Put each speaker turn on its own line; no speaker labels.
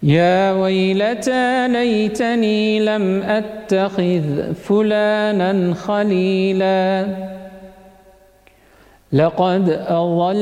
يا ويلتى ليتني لم أتخذ فلانا خليلا لقد أضل